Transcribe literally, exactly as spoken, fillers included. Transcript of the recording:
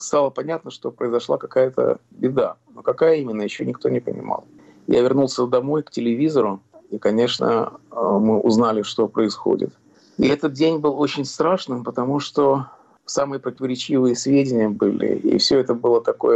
стало понятно, что произошла какая-то беда. Но какая именно, еще никто не понимал. Я вернулся домой к телевизору, и, конечно, мы узнали, что происходит. И этот день был очень страшным, потому что самые противоречивые сведения были, и все это было такое